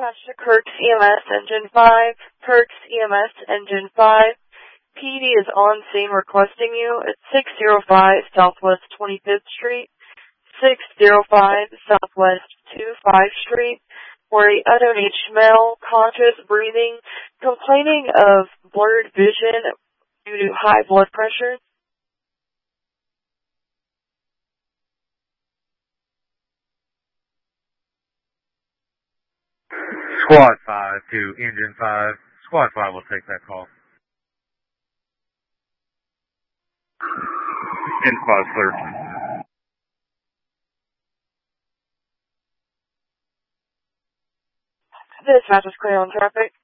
Dispatch to Kirk's EMS Engine 5. Kirk's EMS Engine 5. PD is on scene requesting you at 605 Southwest 25th Street, 605 Southwest 25th Street, for a underage male, conscious breathing, complaining of blurred vision due to high blood pressure. Squad 5 to Engine 5. Squad 5 will take that call. In squad clear. Dispatch is clear on traffic.